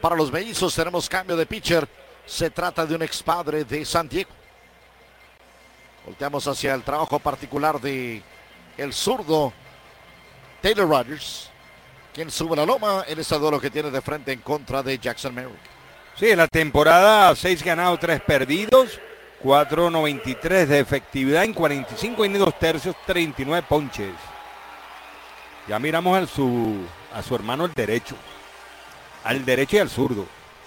para los mellizos. Tenemos cambio de pitcher. Se trata de un expadre de San Diego. Volteamos hacia el trabajo particular de el zurdo Taylor Rogers, quien sube la loma en este duelo que tiene de frente en contra de Jackson Merrick. Sí, en la temporada 6 ganados, 3 perdidos, 4.93 de efectividad en 45 y 2 tercios, 39 ponches. Ya miramos a su hermano el derecho, al derecho y al zurdo.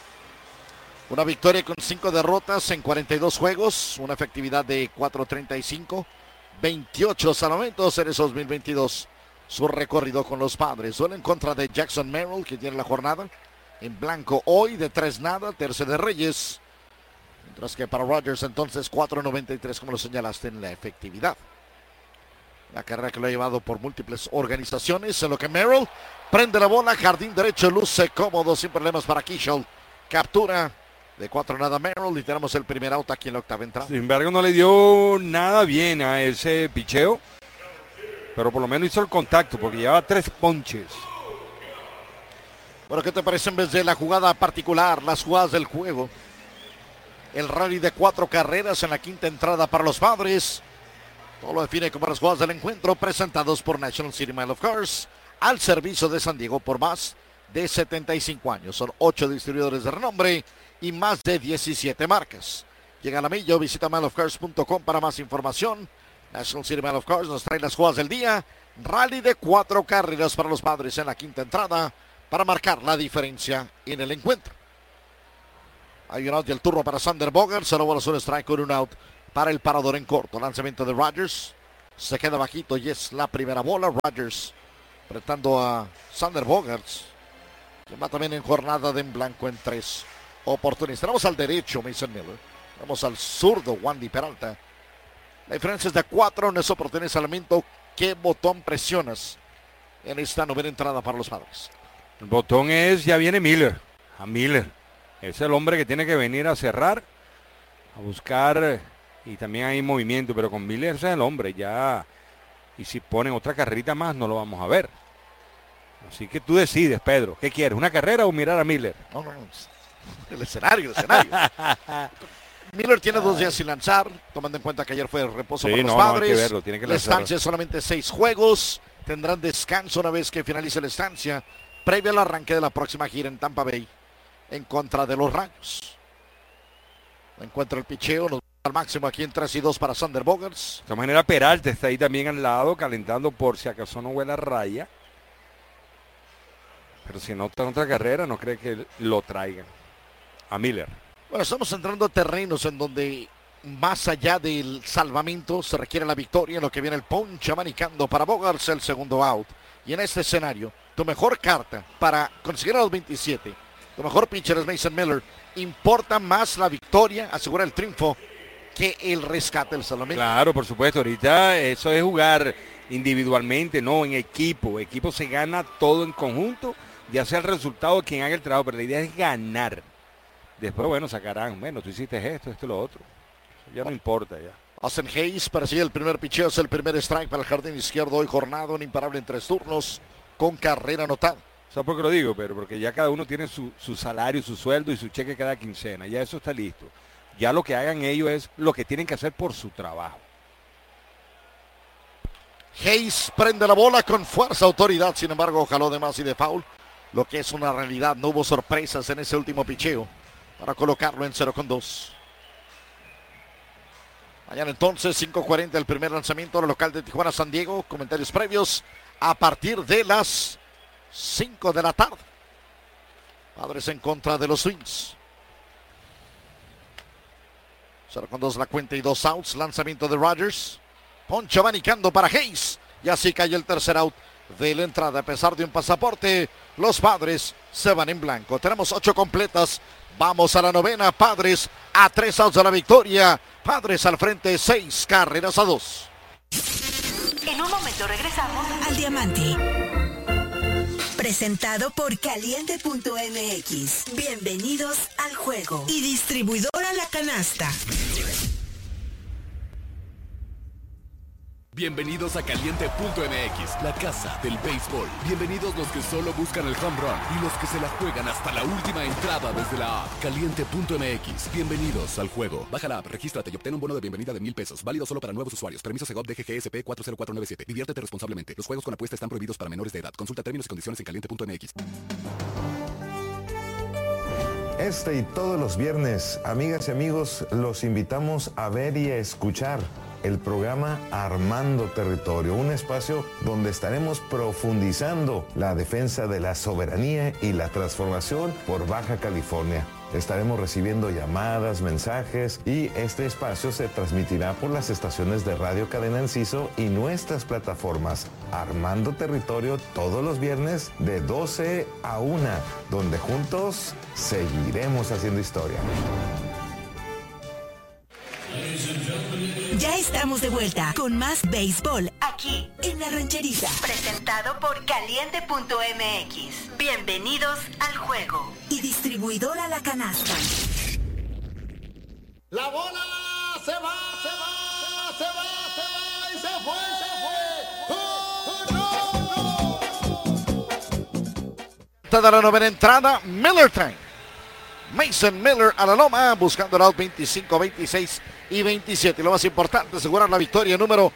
Una victoria con 5 derrotas en 42 juegos, una efectividad de 4.35, 28 salvamentos en esos 2022. Su recorrido con los Padres. Duelo en contra de Jackson Merrill, que tiene la jornada en blanco hoy de 3-0, tercio de Reyes. Mientras que para Rogers entonces 4.93, como lo señalaste, en la efectividad. La carrera que lo ha llevado por múltiples organizaciones, en lo que Merrill prende la bola, jardín derecho, luce cómodo, sin problemas para Keashill. Captura de 4-0 Merrill y tenemos el primer out aquí en la octava entrada. Sin embargo, no le dio nada bien a ese picheo, pero por lo menos hizo el contacto porque llevaba 3 ponches. Bueno, ¿qué te parece en vez de la jugada particular, las jugadas del juego? El rally de 4 carreras en la quinta entrada para los Padres. Todo lo define como las jugadas del encuentro, presentados por National City Mile of Cars, al servicio de San Diego por más de 75 años. Son 8 distribuidores de renombre y más de 17 marcas. Llega a la milla, visita mileofcars.com para más información. National City Mile of Cars nos trae las jugadas del día. Rally de 4 carreras para los Padres en la quinta entrada para marcar la diferencia en el encuentro. Hay un out y el turno para Sander Bogaerts. 0 bolas, 1 strike con un out para el parador en corto. Lanzamiento de Rogers. Se queda bajito y es la primera bola. Rogers apretando a Sander Bogaerts, que va también en jornada de en blanco en 3 oportunidades. Tenemos al derecho Mason Miller. Tenemos al zurdo Wandy Peralta. La diferencia es de 4 en esa oportunidad. Salamiento, ¿qué botón presionas en esta novena entrada para los Padres? El botón es, ya viene Miller. A Miller. Es el hombre que tiene que venir a cerrar, a buscar, y también hay movimiento, pero con Miller ese es el hombre ya. Y si ponen otra carrerita más, no lo vamos a ver. Así que tú decides, Pedro. ¿Qué quieres? ¿Una carrera o mirar a Miller? No. El escenario. Miller tiene 2 días sin lanzar, tomando en cuenta que ayer fue el reposo para los Padres. Hay que verlo, tiene que la lanzar. estancia es solamente 6 juegos. Tendrán descanso una vez que finalice la estancia, previo al arranque de la próxima gira en Tampa Bay, en contra de los Rayos. Encuentra el picheo, nos va al máximo aquí en 3-2 para Sander Bogaerts. De esta manera Peralta está ahí también al lado, calentando por si acaso no huele a raya. Pero si no está en otra carrera, no cree que lo traigan a Miller. Bueno, estamos entrando a terrenos en donde más allá del salvamento se requiere la victoria, en lo que viene el ponche abanicando para Bogaerts, el segundo out. Y en este escenario, tu mejor carta para conseguir a los 27, tu mejor pitcher es Mason Miller. Importa más la victoria, asegurar el triunfo, que el rescate del salvamento. Claro, por supuesto, ahorita eso es jugar individualmente, no en equipo. Equipo se gana todo en conjunto, ya sea el resultado de quien haga el trabajo, pero la idea es ganar. Después, bueno, sacarán, bueno, tú hiciste esto y lo otro. Ya no importa ya. Austin Hayes persigue el primer picheo, es el primer strike para el jardín izquierdo hoy, jornada, un imparable en 3 turnos, con carrera anotada. ¿Sabes por qué lo digo, Pedro? Porque ya cada uno tiene su salario, su sueldo y su cheque cada quincena. Ya eso está listo. Ya lo que hagan ellos es lo que tienen que hacer por su trabajo. Hayes prende la bola con fuerza, autoridad, sin embargo, jaló de más y de foul. Lo que es una realidad, no hubo sorpresas en ese último picheo para colocarlo en 0-2. Mañana entonces, 5:40, el primer lanzamiento del local de Tijuana, San Diego. Comentarios previos a partir de las 5 de la tarde. Padres en contra de los Twins. 0-2 la cuenta y 2 outs. Lanzamiento de Rogers. Poncho abanicando para Hayes. Y así cae el tercer out de la entrada. A pesar de un pasaporte, los Padres se van en blanco. Tenemos 8 completas. Vamos a la novena. Padres a 3 outs de la victoria. Padres al frente, 6-2. En un momento regresamos al Diamante. Presentado por Caliente.mx. Bienvenidos al juego. Y distribuidora La Canasta. Bienvenidos a Caliente.mx, la casa del béisbol. Bienvenidos los que solo buscan el home run y los que se la juegan hasta la última entrada desde la app. Caliente.mx, bienvenidos al juego. Baja la app, regístrate y obtén un bono de bienvenida de $1,000. Válido solo para nuevos usuarios. Permiso Segov DGGSP 40497. Diviértete responsablemente. Los juegos con apuesta están prohibidos para menores de edad. Consulta términos y condiciones en Caliente.mx. Este y todos los viernes, amigas y amigos, los invitamos a ver y a escuchar el programa Armando Territorio, un espacio donde estaremos profundizando la defensa de la soberanía y la transformación por Baja California. Estaremos recibiendo llamadas, mensajes y este espacio se transmitirá por las estaciones de Radio Cadena Enciso y nuestras plataformas Armando Territorio todos los viernes de 12 a 1, donde juntos seguiremos haciendo historia. Ya estamos de vuelta con más béisbol aquí en La Rancherita. Presentado por Caliente.mx. Bienvenidos al juego. Y distribuidora La Canasta. La bola se va y se fue. De la novena entrada, Miller time. Mason Miller a la loma, buscando el out 25, 26 y 27. Y lo más importante, asegurar la victoria número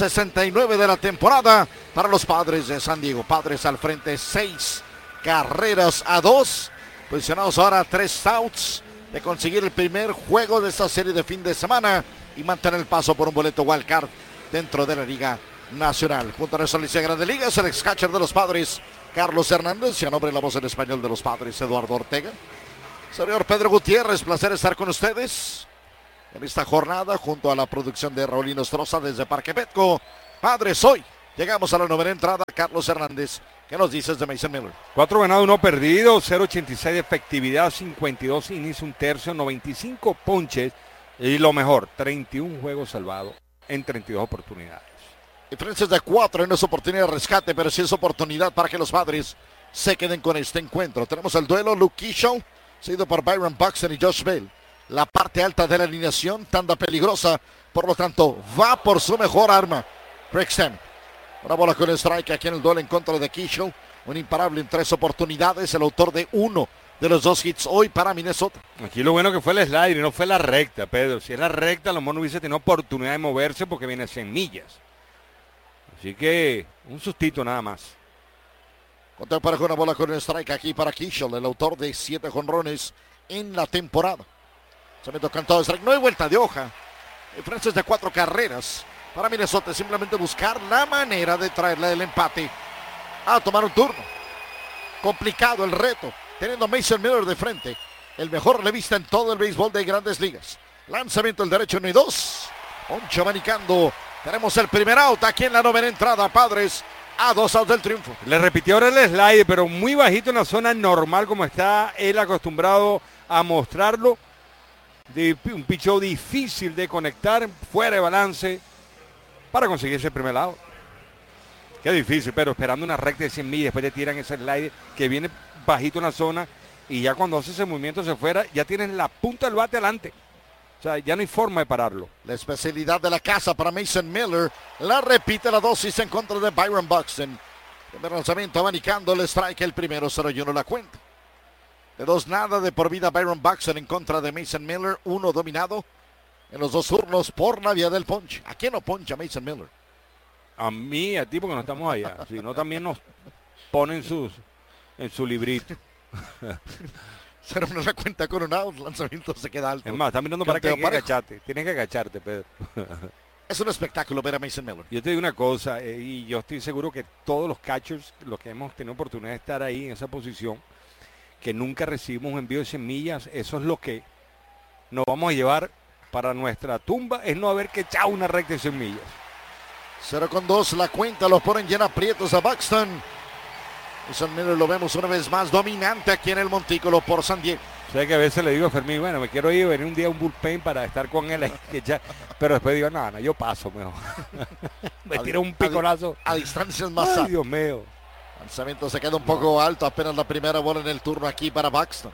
69 de la temporada para los Padres de San Diego. Padres al frente, 6 carreras a 2. Posicionados ahora 3 outs de conseguir el primer juego de esta serie de fin de semana y mantener el paso por un boleto wildcard dentro de la Liga Nacional. Junto a nuestra lista de Grandes Ligas, el ex-catcher de los Padres, Carlos Hernández, y a nombre de la voz en español de los Padres, Eduardo Ortega. Señor Pedro Gutiérrez, placer estar con ustedes en esta jornada junto a la producción de Raúl Nostroza desde Parque Petco. Padres, hoy llegamos a la novena entrada. Carlos Hernández, ¿qué nos dices de Mason Miller? 4 ganados, 1 perdido, 0.86 de efectividad, 52 innings, 1 tercio, 95 ponches y lo mejor, 31 juegos salvados en 32 oportunidades. Diferencias de 4 en esa oportunidad de rescate, pero sí es oportunidad para que los Padres se queden con este encuentro. Tenemos el duelo Luke Keyshaw, seguido por Byron Buxton y Josh Bell. La parte alta de la alineación, tanda peligrosa, por lo tanto, va por su mejor arma, Craig Stammen. Una bola con strike aquí en el duelo en contra de Keyshaw, un imparable en 3 oportunidades, el autor de 1 de los 2 hits hoy para Minnesota. Aquí lo bueno que fue el slider y no fue la recta, Pedro. Si era recta, a lo mejor no hubiese tenido oportunidad de moverse porque viene a 100 millas. Así que, un sustito nada más. Conteo para una bola con el strike aquí para Keyshaw, el autor de 7 jonrones en la temporada. Se me toca todo strike, no hay vuelta de hoja. Diferencias de 4 carreras para Minnesota, simplemente buscar la manera de traerle el empate a tomar un turno. Complicado el reto, teniendo a Mason Miller de frente, el mejor relevista en todo el béisbol de Grandes Ligas. Lanzamiento el derecho 1 y 2. Poncho abanicando. Tenemos el primer out aquí en la novena entrada, Padres a 2 outs del triunfo. Le repitió ahora el slide, pero muy bajito en la zona normal como está él acostumbrado a mostrarlo. De un picheo difícil de conectar, fuera de balance para conseguir ese primer out. Qué difícil, pero esperando una recta de 100 millas, después le tiran ese slide que viene bajito en la zona y ya cuando hace ese movimiento se fuera, ya tienen la punta del bate adelante. O sea, ya no hay forma de pararlo. La especialidad de la casa para Mason Miller. La repite la dosis en contra de Byron Buxton. Primer lanzamiento abanicando el strike, el primero 0-1 la cuenta. De 2 nada de por vida Byron Buxton en contra de Mason Miller. 1 dominado en los 2 turnos por la vía del ponche. ¿A quién no poncha Mason Miller? A mí, a ti, porque no estamos allá. Si no, también nos ponen en su librito. Será una cuenta con un out, el lanzamiento se queda alto. Es más, están mirando para que agacharte. Tienes que agacharte, Pedro. Es un espectáculo ver a Mason Miller. Yo te digo una cosa, y yo estoy seguro que todos los catchers, los que hemos tenido oportunidad de estar ahí en esa posición, que nunca recibimos un envío de 100 millas, eso es lo que nos vamos a llevar para nuestra tumba, es no haber que echar una recta de 100 millas. 0-2 la cuenta, los ponen llena aprietos a Buxton. Mason Miller lo vemos una vez más dominante aquí en el montículo por San Diego. Sé que a veces le digo a Fermín, bueno, me quiero ir venir un día a un bullpen para estar con él, pero después digo, no, yo paso mejor. Me tiro un piconazo. A distancias más altas. Ay, Dios mío. Lanzamiento se queda un poco alto, apenas la primera bola en el turno aquí para Buxton.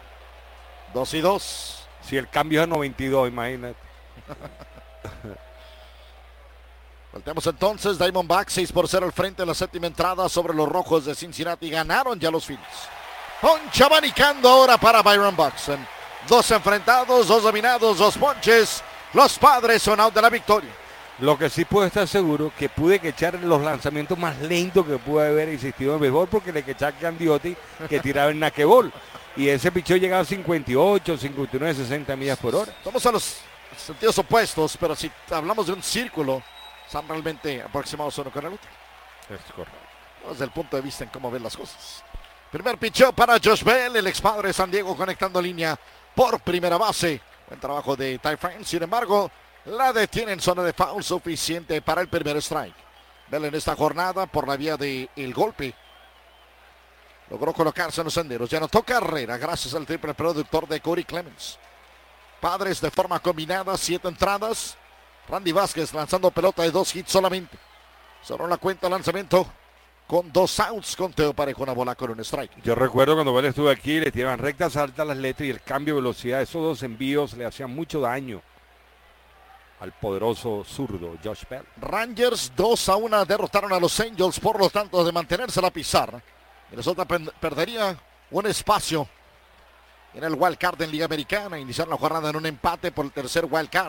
2-2. Si el cambio es a 92, imagínate. Volteamos entonces, Diamondbacks 6-0 al frente de la séptima entrada sobre los Rojos de Cincinnati. Ganaron ya los Phillies. Poncha abanicando ahora para Byron Buxton. 2 enfrentados, 2 dominados, 2 ponches. Los Padres son out de la victoria. Lo que sí puedo estar seguro que pude que echar los lanzamientos más lentos que pude haber existido en béisbol, porque le que echar Candiotti que tiraba el naquebol. Y ese pichó llegaba a 58, 59, 60 millas por hora. Estamos a los sentidos opuestos, pero si hablamos de un círculo, están realmente aproximados uno con el otro. Es correcto. Desde el punto de vista en cómo ven las cosas. Primer picheo para Josh Bell, el expadre de San Diego, conectando línea por primera base. Buen trabajo de Ty France, sin embargo, la detiene en zona de foul suficiente para el primer strike. Bell en esta jornada, por la vía del golpe, logró colocarse en los senderos. Ya anotó carrera gracias al triple productor de Corey Clemens. Padres de forma combinada, 7 entradas. Randy Vázquez lanzando pelota de 2 hits solamente. Cerró la cuenta lanzamiento con 2 outs, con Teo Parejo, una bola con un strike. Yo recuerdo cuando Bell estuvo aquí, le tiraban rectas altas las letras y el cambio de velocidad, esos 2 envíos le hacían mucho daño al poderoso zurdo Josh Bell. Rangers 2-1 derrotaron a los Angels, por lo tanto, de mantenerse la pizarra. Minnesota perdería un espacio en el wild card en Liga Americana. Iniciaron la jornada en un empate por el tercer wild card.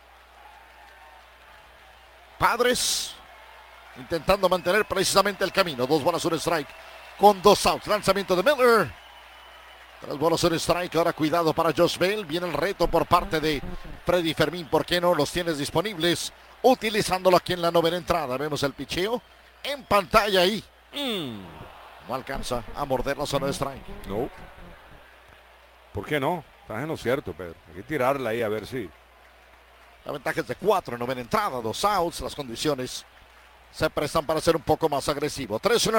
Padres intentando mantener precisamente el camino. 2 bolas, un strike con 2 outs. Lanzamiento de Miller. 3 bolas, un strike. Ahora cuidado para Josh Bell. Viene el reto por parte de Freddy Fermín. ¿Por qué no los tienes disponibles? Utilizándolo aquí en la novena entrada. Vemos el picheo en pantalla ahí. No alcanza a morder la zona de strike. No. ¿Por qué no? Estás en lo cierto, Pedro. Hay que tirarla ahí a ver si. La ventaja es de 4 en novena entrada. 2 outs. Las condiciones se prestan para ser un poco más agresivo. 3-1.